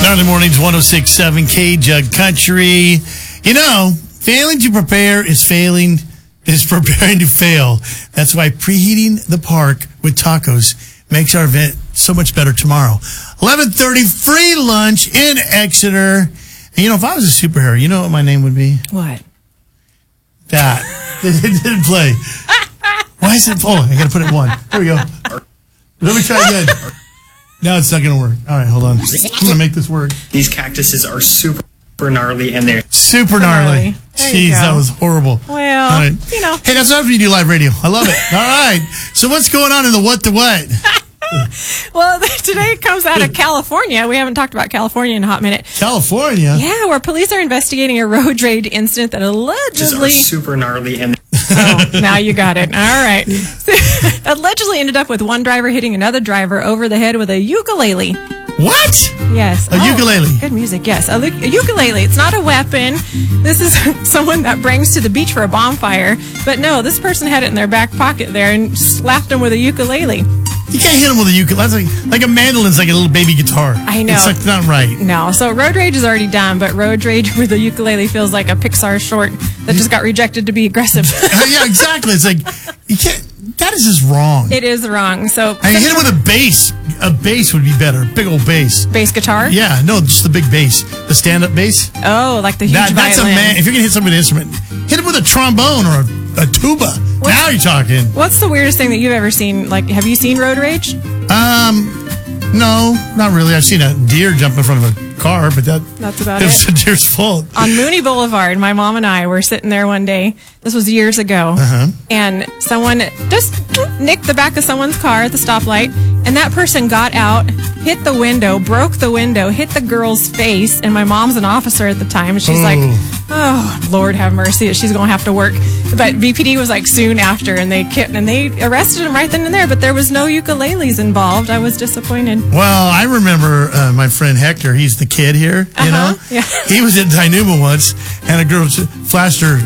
Saturday mornings, 106.7 K-Jug Country. You know, failing to prepare is preparing to fail. That's why preheating the park with tacos makes our event so much better tomorrow. 11:30, free lunch in Exeter. And you know, if I was a superhero, you know what my name would be? What? That. It didn't play. Why is it? Oh, I got to put it one. There we go. Let me try again. No, it's not going to work. All right, hold on. I'm going to make this work. These cactuses are super gnarly, and they're super gnarly. Jeez, that was horrible. Well, right. you know. Hey, that's enough when you do live radio. I love it. All right. So what's going on in the what the what? Well, today it comes out of California. We haven't talked about California in a hot minute. California? Yeah, where police are investigating a road rage incident that allegedly... are super gnarly, and oh, now you got it. All right. Allegedly ended up with one driver hitting another driver over the head with a ukulele. What? Yes. A ukulele. Good music, yes. A ukulele. It's not a weapon. This is someone that brings to the beach for a bonfire. But no, this person had it in their back pocket there and slapped him with a ukulele. You can't hit him with a ukulele. That's like a mandolin's like a little baby guitar. I know. It's like not right. No. So road rage is already done, but road rage with a ukulele feels like a Pixar short that just got rejected to be aggressive. Yeah, exactly. It's like, you can't. That is just wrong. It is wrong. So I hit it with a bass. A bass would be better. Big old bass. Bass guitar? Yeah, no, just the big bass. The stand-up bass. Oh, like the huge that's violin. a man. If you're gonna hit somebody with an instrument, hit it with a trombone or a tuba. Now you're talking. What's the weirdest thing that you've ever seen? Like, have you seen road rage? No, not really. I've seen a deer jump in front of a car, but that's about it. It's the deer's fault. On Mooney Boulevard, my mom and I were sitting there one day. This was years ago. And someone just nicked the back of someone's car at the stoplight, and that person got out, hit the window, broke the window, hit the girl's face, and my mom's an officer at the time, and she's like, oh, Lord have mercy, she's going to have to work. But BPD was like soon after, and they arrested him right then and there, but there was no ukuleles involved. I was disappointed. Well, I remember my friend Hector, he's the kid here, you know? Yeah. He was at Dynuma once, and a girl flashed him.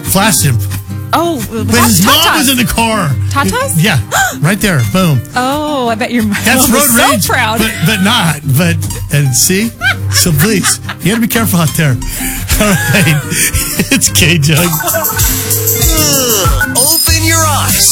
Oh, but his mom was in the car. Tatas? Yeah, right there. Boom. Oh, I bet your mom That's was road rage, so proud. But not. And see? So please, you gotta be careful out there. All right. It's K-Jug. Open your eyes.